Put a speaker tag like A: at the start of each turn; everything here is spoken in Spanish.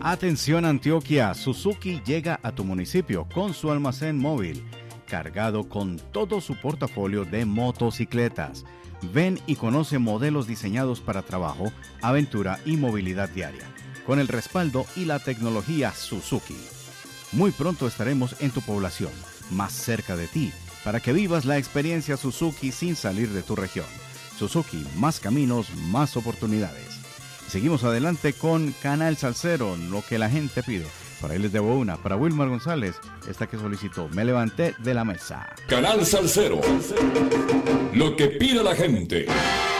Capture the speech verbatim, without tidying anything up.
A: Atención Antioquia, Suzuki llega a tu municipio con su almacén móvil, cargado con todo su portafolio de motocicletas. Ven y conoce modelos diseñados para trabajo, aventura y movilidad diaria, con el respaldo y la tecnología Suzuki. Muy pronto estaremos en tu población, más cerca de ti, para que vivas la experiencia Suzuki sin salir de tu región. Suzuki, más caminos, más oportunidades. Seguimos adelante con Canal Salsero, lo que la gente pide. Por ahí les debo una. Para Wilmar González, esta que solicitó, me levanté de la mesa.
B: Canal Salsero, lo que pide la gente.